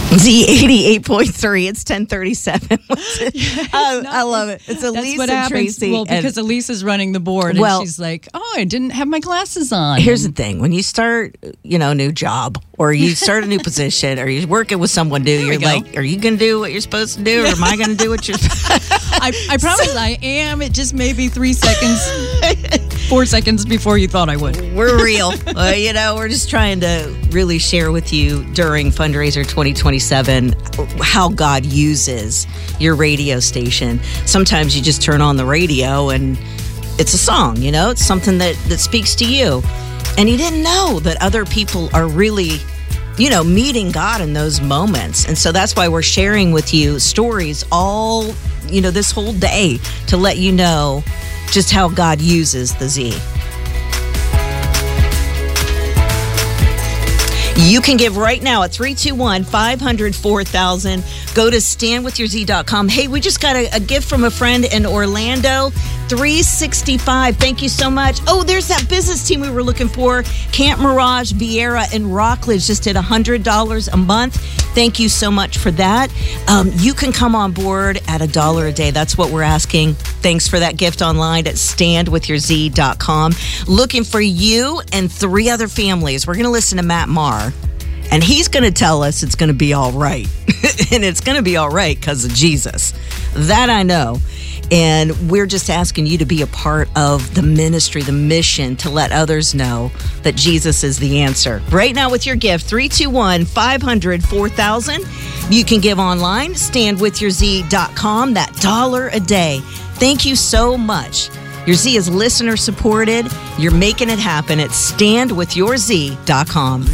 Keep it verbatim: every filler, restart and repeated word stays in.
Z eighty-eight point three. It's ten thirty-seven. Yes, I, no, I love it. It's Elise That's what and happens. Tracy. Well, because and, Elise is running the board, and Well- she's like, "Oh, I didn't have my glasses on." Here's the thing. When you start, you know, a new job or you start a new position or you're working with someone new, we you're go. like, are you going to do what you're supposed to do or am I going to do what you're supposed to do? I, I promise I am. It just may be three seconds, four seconds before you thought I would. We're real. Uh, you know, we're just trying to really share with you during Fundraiser twenty twenty-seven how God uses your radio station. Sometimes you just turn on the radio and it's a song, you know, it's something that, that speaks to you. And you didn't know that other people are really, you know, meeting God in those moments. And so that's why we're sharing with you stories all, you know, this whole day to let you know just how God uses the Z. You can give right now at three two one, five hundred, four thousand. Go to stand with your z dot com. Hey, we just got a, a gift from a friend in Orlando. three sixty-five. Thank you so much. Oh, there's that business team we were looking for. Camp Mirage, Vieira, and Rockledge just did one hundred dollars a month. Thank you so much for that. Um, you can come on board at a dollar a day. That's what we're asking. Thanks for that gift online at stand with your z dot com. Looking for you and three other families. We're going to listen to Matt Maher, and he's going to tell us it's going to be all right. And it's going to be all right because of Jesus. That I know. And we're just asking you to be a part of the ministry, the mission, to let others know that Jesus is the answer. Right now with your gift, three two one, five hundred, four thousand. You can give online, stand with your z dot com, that dollar a day. Thank you so much. Your Z is listener supported. You're making it happen at stand with your z dot com.